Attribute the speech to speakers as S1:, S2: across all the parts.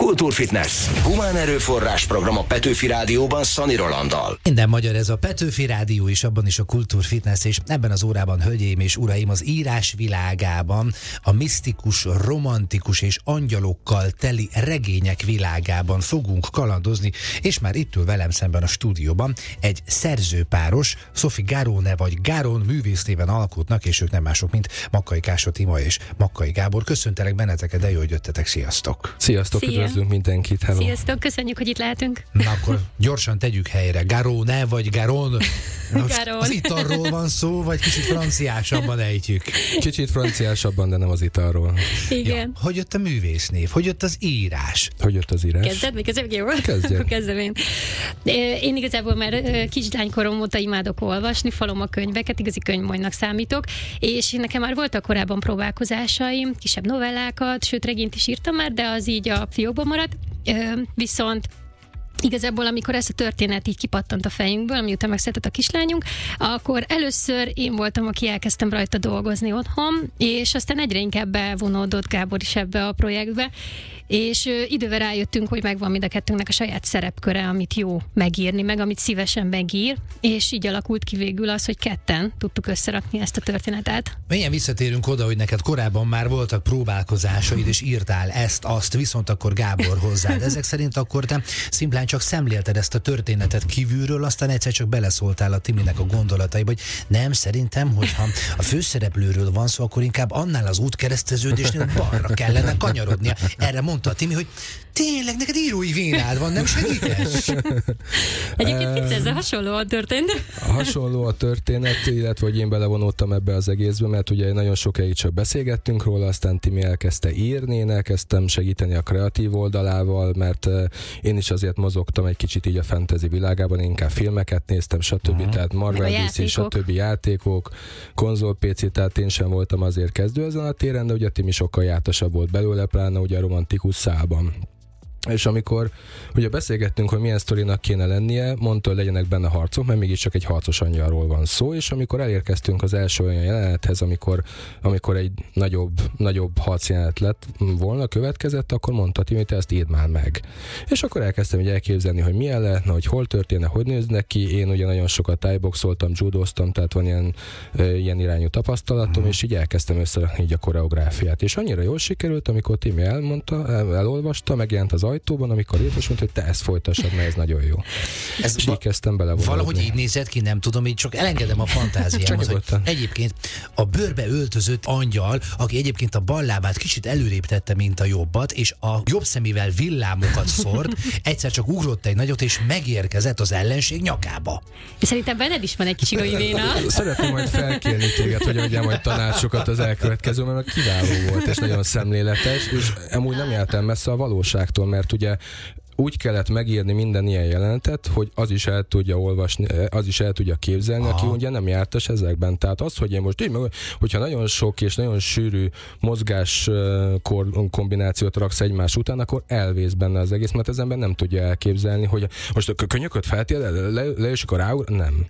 S1: Kultúrfitness. Humán erőforrás program a Petőfi Rádióban Szani Rolanddal.
S2: Minden magyar, ez a Petőfi Rádió, és abban is a Kultúrfitness, és ebben az órában, hölgyeim és uraim, az írás világában, a misztikus, romantikus és angyalokkal teli regények világában fogunk kalandozni, és már itt ül velem szemben a stúdióban egy szerzőpáros, Sophie Garone vagy Garon művésznéven alkotnak, és ők nem mások, mint Makkai Kásot Ima és Makkai Gábor. Köszöntelek benneteket, de jó, hogy jöttetek, sziasztok!
S3: Sziasztok, üdvözlünk mindenkit, hello!
S4: Sziasztok, köszönjük, hogy itt lehetünk.
S2: Na akkor gyorsan tegyük helyre, Garone vagy Garon?
S4: Garon.
S2: Az italról van szó, vagy kicsit franciásabban ejtjük?
S3: Kicsit franciásabban, de nem az italról.
S4: Igen.
S2: Ja, hogy jött a művésznév? Hogy jött az írás?
S3: Hogy jött az írás?
S4: Kezded? Még kezdem? Jó.
S3: Kezdjem.
S4: Kezdem én. Én igazából már kislánykorom óta imádok olvasni, falom a könyveket, igazi könyvmolynak számítok, és nekem már voltak korábban próbálkozásaim, kisebb novellákat, sőt regényt is írtam már, de az így a fiókban maradt. Viszont igazából, amikor ez a történet így kipattant a fejünkből, miután megszületett a kislányunk, akkor először én voltam, aki elkezdtem rajta dolgozni otthon, és aztán egyre inkább bevonódott Gábor is ebbe a projektbe, és idővel rájöttünk, hogy megvan mind a kettőnknek a saját szerepköre, amit jó megírni, meg amit szívesen megír, és így alakult ki végül az, hogy ketten tudtuk összerakni ezt a történetet.
S2: Milyen visszatérünk oda, hogy neked korábban már voltak próbálkozásaid, és írtál ezt, azt, viszont akkor Gábor hozzád. Ezek szerint akkor te szimplán csak szemlélted ezt a történetet kívülről, aztán egyszer csak beleszóltál a Timinek a gondolataiba, hogy nem, szerintem, hogyha a főszereplőről van szó, akkor inkább annál az útkereszteződésnél balra kellene kanyarodnia. Erre mondta a Timi, hogy tényleg neked írói vénád van, nem segítes?
S4: Egyébként ezzel hasonlóan történt.
S3: Hasonló a történet, illetve hogy én belevonultam ebbe az egészbe, mert ugye nagyon sokáig csak beszélgettünk róla, aztán Timi elkezdte írni, én elkezdtem segíteni a kreatív oldalával, mert én is azért mozogtam egy kicsit így a fantasy világában, én inkább filmeket néztem, stb. Tehát Marvel, DC, stb. Játékok, konzol PC, tehát én sem voltam azért kezdő ezen a téren, de ugye Timi sokkal jártasabb volt belőle, pláne ugye a romantikus szálban. És amikor ugye beszélgettünk, hogy milyen sztorinak kéne lennie, mondta, hogy legyenek benne harcok, mert mégiscsak egy harcos angyalról van szó, és amikor elérkeztünk az első olyan jelenethez, amikor egy nagyobb harcjelenet lett volna, következett, akkor mondta Timi, te ezt írd már meg. És akkor elkezdtem így elképzelni, hogy milyen lehetne, hogy hol történne, hogy néznek ki. Én ugye nagyon sokat thai-boxoltam, judoztam, tehát van ilyen irányú tapasztalatom, és így elkezdtem összerakni így a koreográfiát. És annyira jól sikerült, amikor Timi elolvasta, megjelent az ajtóban, amikor írt, és mondta, hogy te ezt folytassad, mert ez nagyon jó. És így kezdtem belevonulni.
S2: Valahogy így nézett ki, nem tudom, így csak elengedem a fantáziámat, hogy egyébként a bőrbe öltözött angyal, aki egyébként a bal lábát kicsit előrébb tette, mint a jobbat, és a jobb szemével villámokat szórd, egyszer csak ugrott egy nagyot, és megérkezett az ellenség nyakába.
S4: Szerintem benned is van egy kis igazi véna.
S3: Szeretném majd felkérni téged, hogy adjál majd tanácsokat az elkövetkező, mert kiváló volt, és nagyon szemléletes, és amúgy nem jártam messze a valóságtól, mert ugye úgy kellett megírni minden ilyen jelenetet, hogy az is el tudja olvasni, az is el tudja képzelni, aki ugye nem jártas ezekben. Tehát az, hogy én most így, hogyha nagyon sok és nagyon sűrű mozgás kombinációt raksz egymás után, akkor elvész benne az egész, mert az ember nem tudja elképzelni, hogy most a könyököt feltél, és akkor ráúr, nem.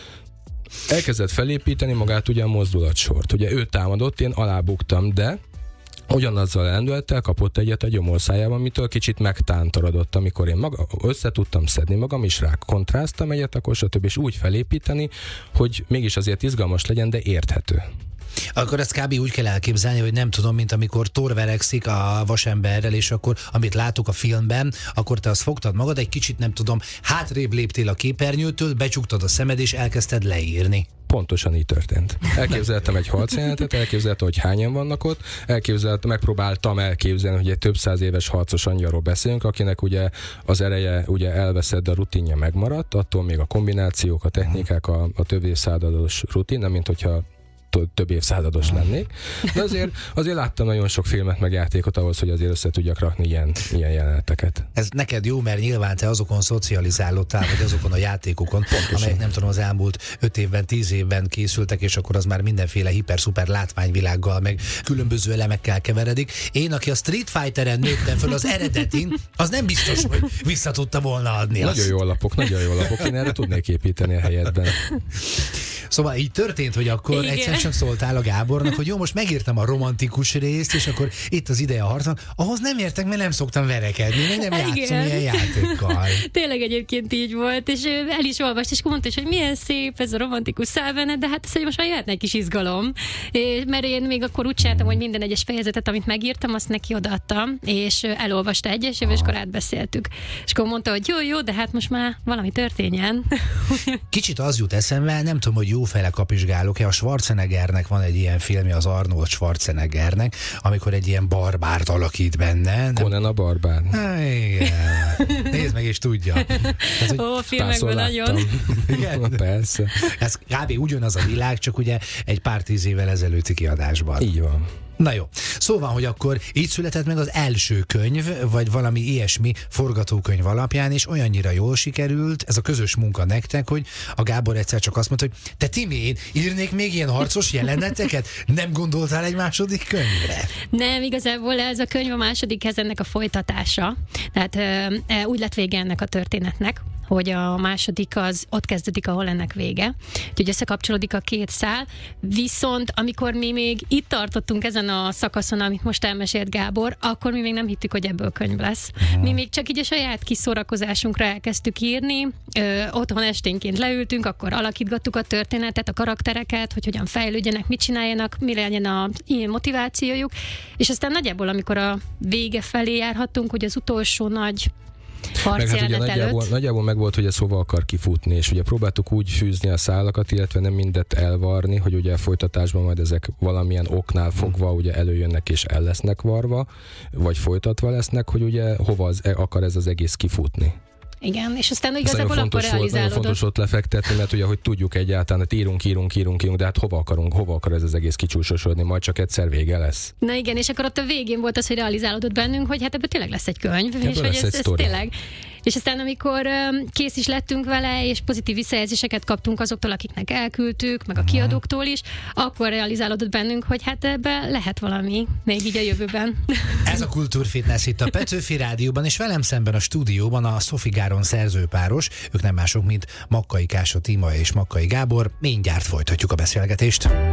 S3: Elkezdett felépíteni magát ugye a mozdulatsort. Ugye ő támadott, én alábuktam, de ugyanazzal lendülettel kapott egyet a gyomorszájában, mitől kicsit megtántorodott, amikor én össze tudtam szedni magam, és rá kontráztam egyet, akkor stb. És úgy felépíteni, hogy mégis azért izgalmas legyen, de érthető.
S2: Akkor ezt kb. Úgy kell elképzelni, hogy nem tudom, mint amikor Thor verekszik a vasemberrel, és akkor, amit látok a filmben, akkor te azt fogtad magad, egy kicsit nem tudom, hátrébb léptél a képernyőtől, becsuktad a szemed, és elkezdted leírni.
S3: Pontosan így történt. Elképzeltem egy harcjelenetet, elképzeltem, hogy hányan vannak ott, megpróbáltam elképzelni, hogy egy több száz éves harcos angyalról beszélünk, akinek ugye az ereje ugye elveszett, de a rutinja megmaradt, attól még a kombinációk, a technikák, a több évszázados rutin, nem mint hogyha több évszázados lennék. De azért láttam nagyon sok filmet meg játékot ahhoz, hogy azért össze tudjak rakni ilyen jeleneteket. Ez
S2: neked jó, mert nyilván te azokon szocializálódtál, vagy azokon a játékokon, amelyek nem tudom, az elmúlt 5 évben, 10 évben készültek, és akkor az már mindenféle hiper-szuper látványvilággal, meg különböző elemekkel keveredik. Én, aki a Street Fighteren nőttem föl az eredetin, az nem biztos, hogy vissza tudta volna adni.
S3: Nagyon jó alapok. Én erre tudnék építeni a helyedben.
S2: Szóval így történt, hogy akkor egyszer csak szóltál a Gábornak, hogy jó, most megírtam a romantikus részt, és akkor itt az ideje a harcnak. Ahhoz nem értek, mert nem szoktam verekedni, még nem játszom ilyen játékkal.
S4: Tényleg egyébként így volt, és el is olvast, és mondta, hogy milyen szép ez a romantikus szálvenet, de hát ez, hogy most már jöhetne egy kis izgalom. Mert én még akkor úgy csináltam, hogy minden egyes fejezetet, amit megírtam, azt neki odaadtam, és elolvasta egyesével, és akkor átbeszéltük. És akkor mondta, hogy jó, de hát most már valami történjen.
S2: Kicsit az jut eszembe, nem tudom, hogy jófele kapizsgálok-e, a Schwarzeneggernek van egy ilyen filmje, az Arnold Schwarzeneggernek, amikor egy ilyen barbárt alakít benne.
S3: Conan a barbár.
S2: Igen. Nézd meg és tudja. Tehát,
S4: ó, filmekben nagyon.
S2: Igen.
S3: Persze.
S2: Ez kb. Ugyanaz a világ, csak ugye egy pár 10 évvel ezelőtti kiadásban.
S3: Így van.
S2: Na jó. Szóval, hogy akkor így született meg az első könyv, vagy valami ilyesmi forgatókönyv alapján, és olyannyira jól sikerült ez a közös munka nektek, hogy a Gábor egyszer csak azt mondta, hogy te Timi, én írnék még ilyen harcos jeleneteket? Nem gondoltál egy második könyvre?
S4: Nem, igazából ez a könyv a második, ez ennek a folytatása. Tehát úgy lett vége ennek a történetnek, hogy a második az ott kezdődik, ahol ennek vége. Úgyhogy összekapcsolódik a két szál. Viszont amikor mi még itt tartottunk ezen a szakaszon, amit most elmesélt Gábor, akkor mi még nem hittük, hogy ebből könyv lesz. Mi még csak így a saját kis szórakozásunkra elkezdtük írni. Otthon esténként leültünk, akkor alakítgattuk a történetet, a karaktereket, hogy hogyan fejlődjenek, mit csináljanak, mi legyen a motivációjuk. És aztán nagyjából, amikor a vége felé járhattunk, hogy az utolsó nagy harcjelenet előtt.
S3: Nagyjából meg volt, hogy ez hova akar kifutni, és ugye próbáltuk úgy fűzni a szálakat, illetve nem mindet elvarni, hogy ugye a folytatásban majd ezek valamilyen oknál fogva ugye előjönnek és el lesznek varva, vagy folytatva lesznek, hogy ugye hova akar ez az egész kifutni.
S4: Igen, és aztán igazából akkor realizálódott.
S3: Nagyon fontos ott lefektetni, mert ugye, hogy tudjuk egyáltalán, hogy írunk, de hát hova akar ez az egész kicsúsosodni, majd csak egyszer vége lesz.
S4: Na igen, és akkor ott a végén volt az, hogy realizálódott bennünk, hogy hát ebből tényleg lesz egy könyv,
S3: ebből
S4: és hogy ez tényleg. És aztán amikor kész is lettünk vele, és pozitív visszajelzéseket kaptunk azoktól, akiknek elküldtük, meg a kiadóktól is, akkor realizálódott bennünk, hogy hát ebben lehet valami, még így a jövőben.
S2: Ez a Kultúrfitness itt a Petőfi Rádióban, és velem szemben a stúdióban a Sophie Gáron szerzőpáros, ők nem mások, mint Makkai Kása Tima és Makkai Gábor. Mindjárt folytatjuk a beszélgetést.